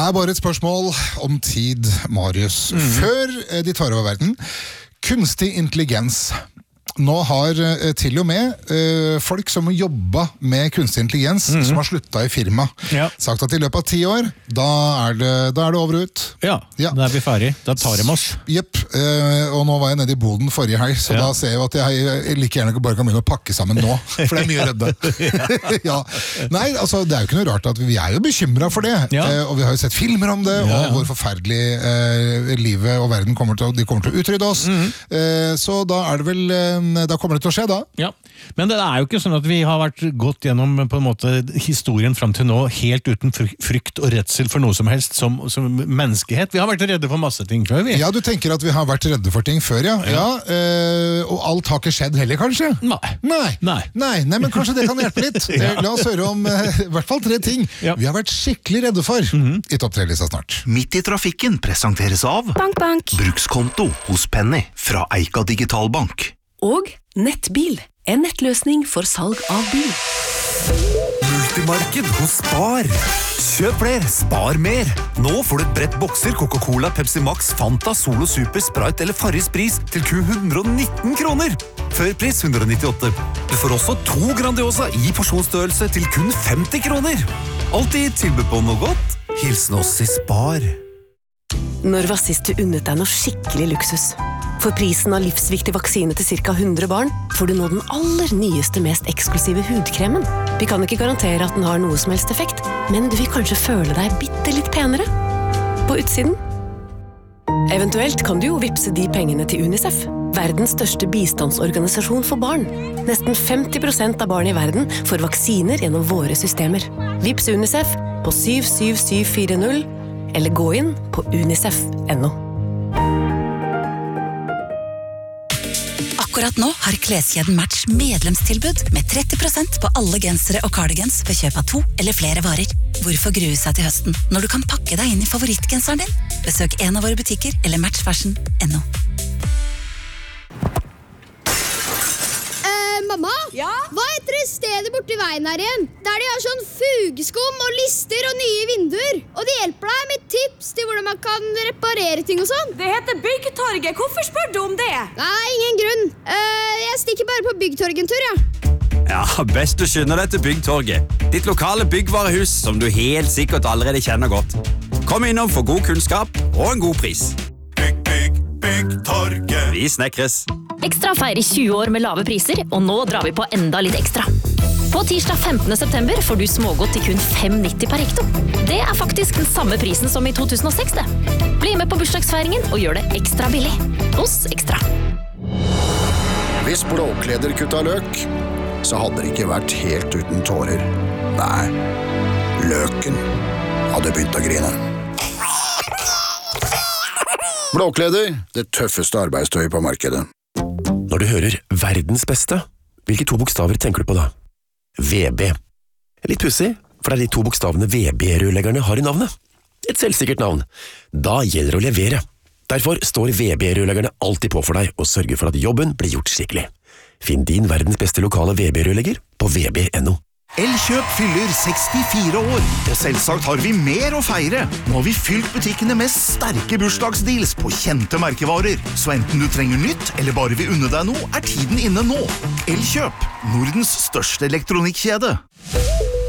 bare et spørsmål om tid, Marius. Før de tar over verden, kunstig intelligens. Nå har til og med folk som jobber med kunstig intelligens, som har sluttet i firma, sagt at i løpet av 10 år, da er det over ut. Ja, da er vi ferdig. Da tar de oss. Jepp, og nå var jeg nede i boden forrige helg, så da ser jeg at jeg like gjerne bare kan begynne å pakke sammen nå, for det er mye redde. Nei, altså, det er jo ikke noe rart at vi er jo bekymret for det, og vi har jo sett filmer om det, og hvor forferdelig livet og verden kommer til å utrydde oss. Så da er det vel... Da kommer det til å skje da. Ja, men det er jo ikke sånn at vi har vært gått gjennom på en måte historien frem til nå helt uten frykt og redsel for noe som helst som menneskehet. Vi har vært redde for masse ting før, vi. Ja, du tenker at vi har vært redde for ting før, og alt har ikke skjedd heller, kanskje? Nei, men kanskje det kan hjelpe litt. La oss høre om i hvert fall 3 ting vi har vært skikkelig redde for i Topp 3-lista snart. Midt i trafikken presenteres av Bank. Brukskonto hos Penny fra Eika Digitalbank. Og Nettbil, en nettløsning for salg av bil. Multimarked hos Spar. Kjøp flere, spar mer. Nå får du et brett bokser Coca-Cola, Pepsi Max, Fanta, Solo Super, Sprite eller Farris pris til kun 119 kroner. Før pris 198. Du får også 2 Grandiosa i porsjonsstørrelse til kun 50 kroner. Alltid tilbud på noe godt. Hilsen oss i Spar. Når var sist du unnet deg noe skikkelig luksus? For prisen av livsviktig vaksine til ca. 100 barn får du nå den aller nyeste, mest eksklusive hudkremen. Vi kan ikke garantere at den har noe som helst effekt, men du vil kanskje føle deg bitte litt penere på utsiden. Eventuelt kan du jo vipse de pengene til UNICEF, verdens største bistandsorganisasjon for barn. Nesten 50% av barn i verden får vaksiner gjennom våre systemer. Vips UNICEF på 77740 eller gå inn på unicef.no. Akkurat nå har kleskjeden Match medlemstilbud med 30% på alle gensere og cardigans ved kjøp av 2 eller flere varer. Hvorfor grue seg til høsten når du kan pakke deg inn i favorittgenseren din? Besøk en av våre butikker eller matchfashion.no. Mamma? Ja? Hva heter det stedet borte i veien her igjen? Der de har sånn fugeskum og lister og nye vinduer. Og de hjelper deg med tips til hvordan man kan reparere ting og sånn. Det heter Byggtorget. Hvorfor spør du om det? Nei, ingen grunn. Jeg stikker bare på Byggtorget en tur, ja. Ja, best du skynder deg til Byggtorget. Ditt lokale byggvarehus som du helt sikkert allerede kjenner godt. Kom innom for god kunnskap og en god pris. Byggtorget. Vi snekres. Ekstra feirer 20 år med lave priser, og nå drar vi på enda litt ekstra. På tirsdag 15. september får du smågodt til kun 5,90 per hekto. Det er faktisk den samme prisen som i 2006, det. Bli med på bursdagsfeiringen og gjør det ekstra billig. Hos Ekstra. Hvis Blåkleder kutta løk, så hadde det ikke vært helt uten tårer. Nei, løken hadde begynt å grine. Blåkleder, det tøffeste arbeidstøy på markedet. Når du hører verdens beste, hvilke 2 bokstaver tenker du på da? VB. Litt pussig, for det er de 2 bokstavene VB-rørleggerne har i navnet. Et selvsikkert navn. Da gjelder det å levere. Derfor står VB-rørleggerne alltid på for deg og sørger for at jobben blir gjort skikkelig. Finn din verdens beste lokale VB-rørlegger på vb.no. Elkjøp fyller 64 år, og selvsagt har vi mer å feire. Nå har vi fylt butikkene med sterke bursdagsdeals på kjente merkevarer. Så enten du trenger nytt, eller bare vil unne deg noe, er tiden inne nå. Elkjøp, Nordens største elektronikkjede.